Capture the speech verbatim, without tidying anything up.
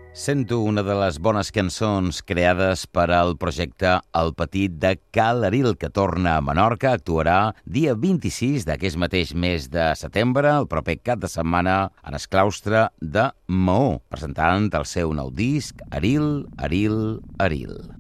Sento una de les bones cançons creades per al projecte El Petit de Cal Aril, que torna a Menorca. Actuarà dia vint-i-sis d'aquest mateix mes de setembre, el proper cap de setmana, en el claustre de Maó, presentant el seu nou disc, Aril, Aril, Aril.